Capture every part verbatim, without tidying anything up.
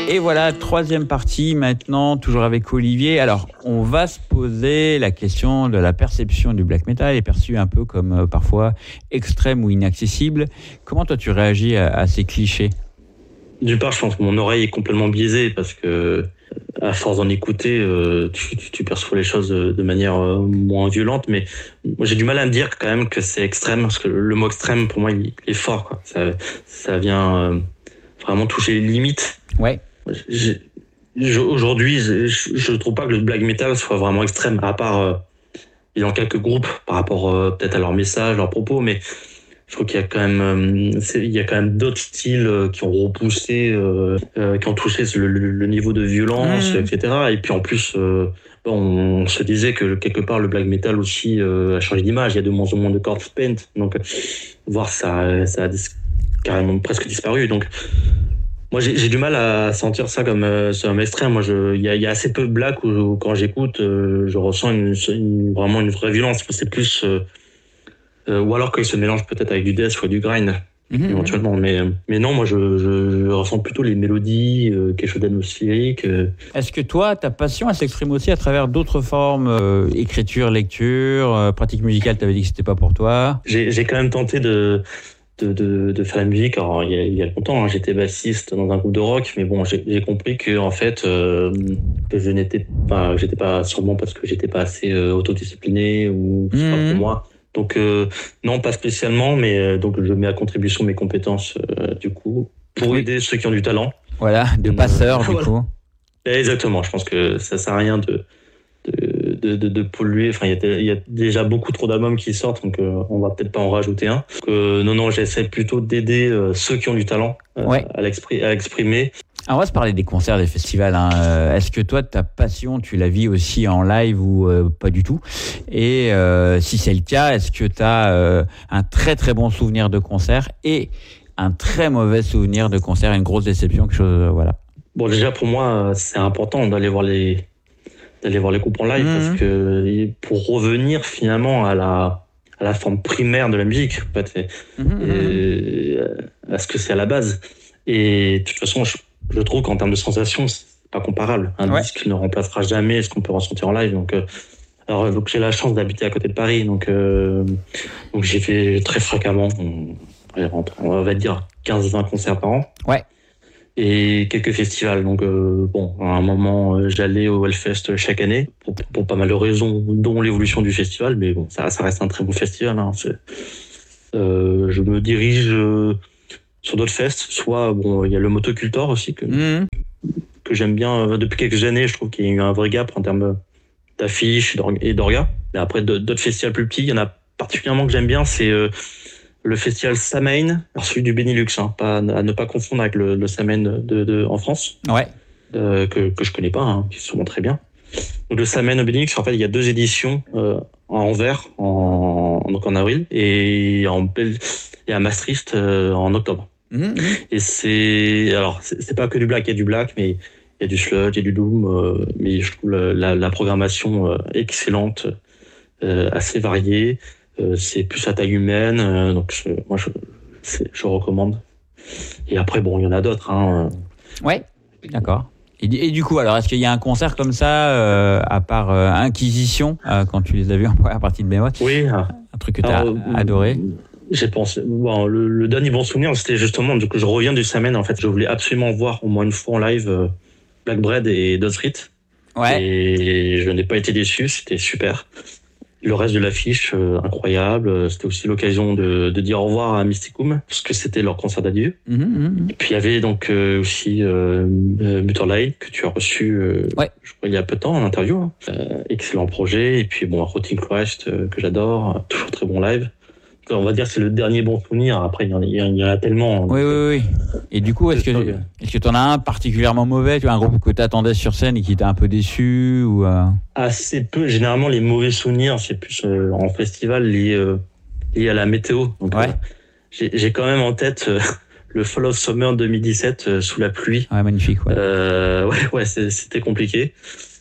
Et voilà, troisième partie maintenant, toujours avec Olivier. Alors, on va se poser la question de la perception du black metal, est perçue un peu comme euh, parfois extrême ou inaccessible. Comment toi tu réagis à, à ces clichés ? D'une part, je pense que mon oreille est complètement biaisée parce que, à force d'en écouter, euh, tu, tu, tu perçois les choses de, de manière euh, moins violente. Mais moi, j'ai du mal à me dire quand même que c'est extrême, parce que le mot extrême, pour moi, il, il est fort, quoi. Ça, ça vient euh, vraiment toucher les limites. Ouais. J'ai, je, aujourd'hui, je, je trouve pas que le black metal soit vraiment extrême, à part euh, il y a quelques groupes par rapport euh, peut-être à leurs messages, leurs propos, mais je trouve qu'il y a quand même, euh, c'est, il y a quand même d'autres styles euh, qui ont repoussé, euh, euh, qui ont touché le, le, le niveau de violence, mmh. et cetera. Et puis en plus, euh, bon, on se disait que quelque part le black metal aussi euh, a changé d'image. Il y a de moins en moins de corpse paint, donc voir ça, ça a dis- carrément presque disparu. Donc moi, j'ai, j'ai du mal à sentir ça comme euh, un extrême. Moi, je, il y a, y a assez peu de black où, où quand j'écoute, euh, je ressens une, une, vraiment une vraie violence. C'est plus, euh, euh, ou alors quand il se mélange peut-être avec du death ou du grind, mmh, éventuellement. Mmh. Mais, mais non, moi, je, je, je ressens plutôt les mélodies, euh, quelque chose d'atmosphérique. Euh. Est-ce que toi, ta passion, elle s'exprime aussi à travers d'autres formes, euh, écriture, lecture, euh, pratique musicale? T'avais dit que c'était pas pour toi. J'ai, j'ai quand même tenté de De, de, de faire la musique. Alors, il y a, il y a longtemps, hein, j'étais bassiste dans un groupe de rock, mais bon, j'ai, j'ai compris que en fait, euh, que je n'étais pas, j'étais pas sûrement parce que j'étais pas assez euh, autodiscipliné ou c'est mmh. pas pour moi. Donc euh, non, pas spécialement, mais euh, donc je mets à contribution mes compétences euh, du coup pour oui. aider ceux qui ont du talent. Voilà, de passeurs euh, du voilà. coup. Exactement. Je pense que ça sert à rien de De, de, de, de polluer. Enfin, il y, a, il y a déjà beaucoup trop d'albums qui sortent, donc euh, on va peut-être pas en rajouter un. Donc, euh, non, non, j'essaie plutôt d'aider euh, ceux qui ont du talent euh, ouais. à, l'expri- à l'exprimer. Alors, on va se parler des concerts, des festivals. Hein. Est-ce que toi, ta passion, tu la vis aussi en live ou euh, pas du tout ? Et euh, si c'est le cas, est-ce que tu as euh, un très très bon souvenir de concert et un très mauvais souvenir de concert, une grosse déception, quelque chose, euh, voilà. Bon, déjà pour moi, c'est important d'aller voir les d'aller voir les groupes en live mmh. parce que pour revenir finalement à la à la forme primaire de la musique, en fait, mmh. et à ce que c'est à la base. Et de toute façon, je, je trouve qu'en termes de sensations, c'est pas comparable. Un ouais. disque ne remplacera jamais ce qu'on peut ressentir en live. Donc, euh, alors donc j'ai la chance d'habiter à côté de Paris, donc euh, donc j'ai fait très fréquemment, on, on va dire quinze vingt concerts par an. Ouais. Et quelques festivals. Donc, euh, bon, à un moment, euh, j'allais au Hellfest chaque année pour, pour pas mal de raisons, dont l'évolution du festival. Mais bon, ça, ça reste un très beau festival. Hein. C'est, euh, je me dirige euh, sur d'autres fests. Soit, bon, il y a le Motocultor aussi que, mmh. que j'aime bien euh, depuis quelques années. Je trouve qu'il y a eu un vrai gap en termes d'affiches et d'orgas. Mais après, d'autres festivals plus petits, il y en a particulièrement que j'aime bien. C'est euh, le festival Samhain, celui du Benelux, hein, pas, à ne pas confondre avec le, le Samhain de, de, de, en France, ouais. euh, que, que je connais pas, hein, qui est sûrement très bien. Donc le Samhain au Benelux, en fait, il y a deux éditions euh, en Anvers, en, donc en avril, et, en, et à Maastricht euh, en octobre. Mmh. Et c'est, alors, c'est, c'est pas que du black, il y a du black, mais il y a du sludge, il y a du doom, euh, mais je trouve la, la, la programmation euh, excellente, euh, assez variée. Euh, c'est plus à taille humaine, euh, donc je, moi je, c'est, je recommande. Et après, bon, il y en a d'autres. Hein. Ouais, d'accord. Et, et du coup, alors, est-ce qu'il y a un concert comme ça, euh, à part euh, Inquisition, euh, quand tu les as vus en première partie de Behemoth ? Oui. Un truc que tu as adoré ? J'ai pensé. Bon, le, le dernier bon souvenir, c'était justement, donc je reviens du Samhain. En fait, je voulais absolument voir au moins une fois en live euh, Black Bread et Dot Street. Ouais. Et je n'ai pas été déçu, c'était super. Le reste de l'affiche, euh, incroyable. C'était aussi l'occasion de, de dire au revoir à Mysticum, parce que c'était leur concert d'adieu. Mmh, mmh. Et puis il y avait donc euh, aussi euh, Mutterlight, que tu as reçu, euh, ouais. je crois, il y a peu de temps en interview. Hein. Euh, excellent projet. Et puis bon, Rotting Christ, euh, que j'adore. Toujours très bon live. Donc, on va dire que c'est le dernier bon souvenir. Après, il y en a, il y en a tellement. Oui, oui, oui. Et du coup, est-ce que, est-ce que tu en as un particulièrement mauvais, tu vois, un groupe que tu attendais sur scène et qui t'a un peu déçu ou euh... Assez peu. Généralement, les mauvais souvenirs, c'est plus euh, en festival lié, euh, lié à la météo. Donc, ouais. euh, j'ai, j'ai quand même en tête euh, le Fall of Summer deux mille dix-sept euh, sous la pluie. Ouais, magnifique. Ouais, euh, ouais, ouais c'est, c'était compliqué.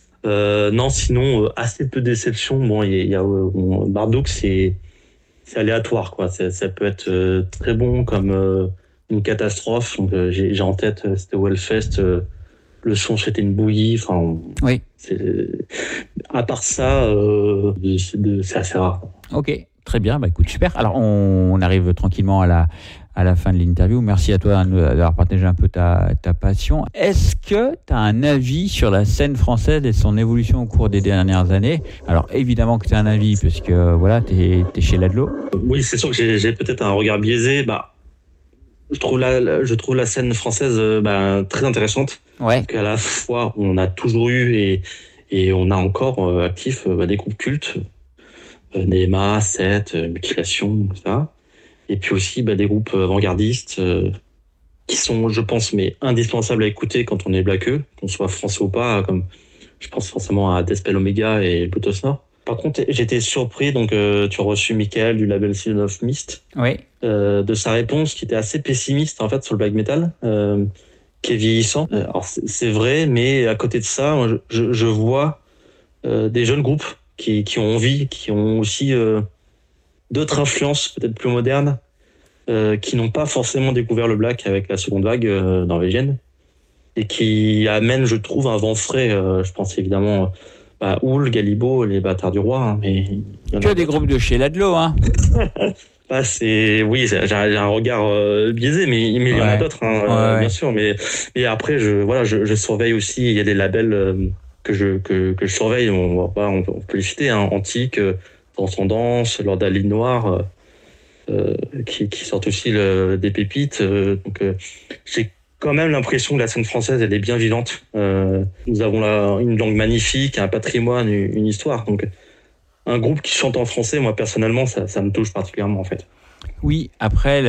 Euh, non, sinon, euh, assez peu de déceptions. Bon, il y, y a euh, bon, Marduk, c'est c'est aléatoire, quoi. C'est, ça peut être euh, très bon comme euh, une catastrophe. Donc, euh, j'ai, j'ai en tête, euh, c'était au Hellfest, euh, le son c'était une bouillie. Enfin, oui. C'est, à part ça, euh, c'est, c'est assez rare. Ok, très bien. Bah écoute, super. Alors on, on arrive tranquillement à la à la fin de l'interview. Merci à toi d'avoir partagé un peu ta, ta passion. Est-ce que tu as un avis sur la scène française et son évolution au cours des dernières années? Alors évidemment que tu as un avis puisque voilà, tu es chez Ladlo. Oui, c'est sûr que j'ai, j'ai peut-être un regard biaisé. Bah, je trouve la, je trouve la scène française bah, très intéressante. Ouais. Parce qu'à la fois, on a toujours eu et, et on a encore euh, actifs bah, des groupes cultes. Euh, Neema, Seth, euh, Mutilation, et cetera. Et puis aussi bah, des groupes avant-gardistes euh, qui sont, je pense, mais indispensables à écouter quand on est blackeux, qu'on soit français ou pas, comme je pense forcément à Deathspell Omega et Bluetooth Nord. Par contre, j'étais surpris, donc euh, tu as reçu Michael du label Season of Mist, oui. euh, de sa réponse qui était assez pessimiste en fait sur le black metal, euh, qui est vieillissant. Euh, alors c'est, c'est vrai, mais à côté de ça, je, je, je vois euh, des jeunes groupes qui, qui ont envie, qui ont aussi euh, d'autres influences peut-être plus modernes, euh, qui n'ont pas forcément découvert le black avec la seconde vague euh, norvégienne et qui amènent, je trouve, un vent frais. Euh, je pense évidemment à Houl, Galibo, les Bâtards du Roi. Hein, mais tu as des groupes de chez Ladlo, hein. Bah, c'est oui, j'ai, j'ai un regard euh, biaisé, mais, mais il y en a ouais. d'autres, hein, ouais, euh, ouais. bien sûr. Mais et après, je voilà, je, je surveille aussi. Il y a des labels euh, que je que, que je surveille. On va pas, on, on peut les citer, hein, Antique, euh, Transcendance, Lord de la Ligne Noire, euh, qui, qui sortent aussi le, des pépites. Euh, donc, euh, j'ai quand même l'impression que la scène française, elle est bien vivante. Euh, nous avons là une langue magnifique, un patrimoine, une, une histoire. Donc, un groupe qui chante en français, moi personnellement, ça, ça me touche particulièrement en fait. Oui, après,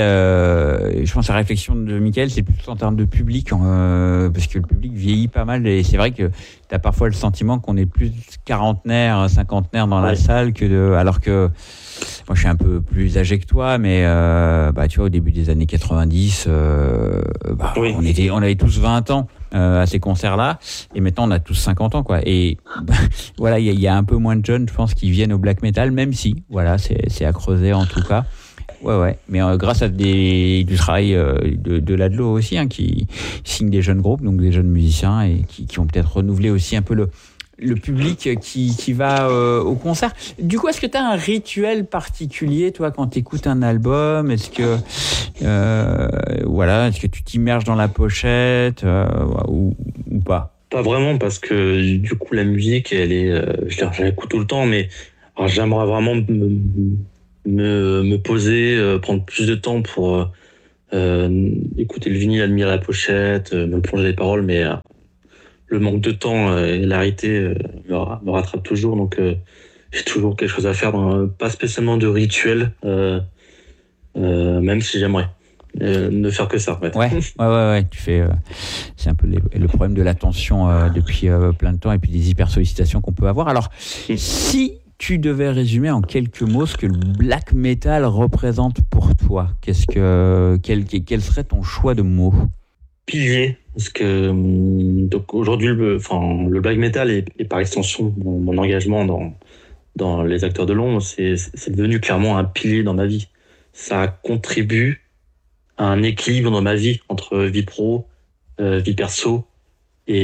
le, je pense que la réflexion de Mickaël, c'est plus en termes de public, euh, parce que le public vieillit pas mal, et c'est vrai que tu as parfois le sentiment qu'on est plus quarantenaire, cinquantenaire dans ouais. la salle, que de, alors que moi je suis un peu plus âgé que toi, mais euh, bah, tu vois, au début des années quatre-vingt-dix, euh, bah, oui. on, était, on avait tous vingt ans. Euh, à ces concerts-là, et maintenant on a tous cinquante ans, quoi. Et bah, voilà, il y, y a un peu moins de jeunes, je pense, qui viennent au black metal, même si, voilà, c'est, c'est à creuser en tout cas. Ouais, ouais. Mais euh, grâce à des, du travail euh, de, de Ladlo aussi, hein, qui signe des jeunes groupes, donc des jeunes musiciens, et qui, qui ont peut-être renouvelé aussi un peu le, le public qui, qui va euh, au concert. Du coup, est-ce que tu as un rituel particulier, toi, quand tu écoutes un album? Est-ce que, euh, voilà, est-ce que tu t'immerges dans la pochette euh, ou, ou pas? Pas vraiment, parce que du coup, la musique, elle est, euh, je, je l'écoute tout le temps, mais alors, j'aimerais vraiment me, me, me poser, euh, prendre plus de temps pour euh, écouter le vinyle, admirer la pochette, euh, me plonger les paroles, mais euh, le manque de temps et l'arité euh, me, me rattrape toujours, donc euh, j'ai toujours quelque chose à faire, dans, pas spécialement de rituel, euh, euh, même si j'aimerais euh, ne faire que ça. En fait. Ouais, ouais, ouais, ouais, tu fais, euh, c'est un peu les, le problème de l'attention euh, depuis euh, plein de temps et puis des hyper sollicitations qu'on peut avoir. Alors, mmh. si tu devais résumer en quelques mots ce que le black metal représente pour toi, qu'est-ce que, quel, quel serait ton choix de mots? Pilier, parce que donc aujourd'hui le, enfin, le black metal et, et par extension mon, mon engagement dans dans les acteurs de l'ombre, c'est c'est devenu clairement un pilier dans ma vie. Ça contribue à un équilibre dans ma vie entre vie pro, euh, vie perso et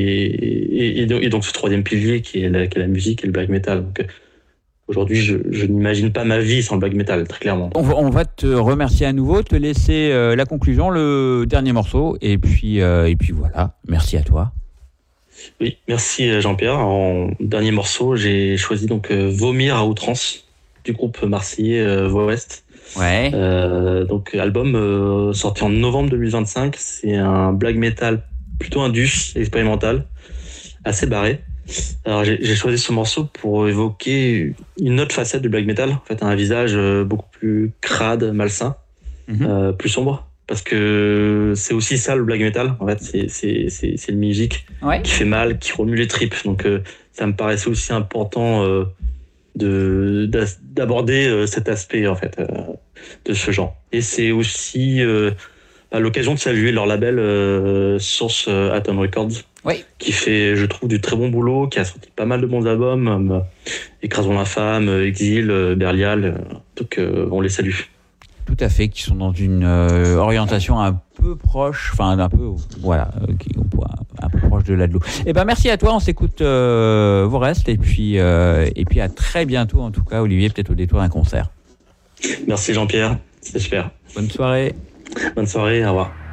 et, et, et donc ce troisième pilier qui est la, qui est la musique et le black metal. Donc, aujourd'hui, je, je n'imagine pas ma vie sans le black metal, très clairement. On va, on va te remercier à nouveau, te laisser euh, la conclusion, le dernier morceau, et puis, euh, et puis voilà. Merci à toi. Oui, merci Jean-Pierre. En dernier morceau, j'ai choisi donc euh, Vomir à outrance du groupe marseillais euh, Voix Ouest. Ouais. Euh, donc album euh, sorti en novembre deux mille vingt-cinq. C'est un black metal plutôt indus, expérimental, assez barré. Alors j'ai, j'ai choisi ce morceau pour évoquer une autre facette du black metal, en fait un visage beaucoup plus crade, malsain, mm-hmm. euh, plus sombre, parce que c'est aussi ça le black metal. En fait, c'est c'est c'est, c'est une musique ouais. qui fait mal, qui remue les tripes. Donc euh, ça me paraissait aussi important euh, de d'aborder euh, cet aspect en fait euh, de ce genre. Et c'est aussi euh, à l'occasion de saluer leur label euh, Source euh, Atom Records. Oui. Qui fait, je trouve, du très bon boulot, qui a sorti pas mal de bons albums, euh, Écrasons l'infâme, Exil, euh, Berial, euh, donc euh, on les salue. tout à fait, qui sont dans une euh, orientation un peu proche, enfin un peu, voilà, euh, qui, un peu proche de l'Adelot. Eh ben merci à toi, on s'écoute euh, vos restes et puis euh, et puis à très bientôt en tout cas, Olivier, peut-être au détour d'un concert. Merci Jean-Pierre, c'est super. Bonne soirée. Bonne soirée, au revoir.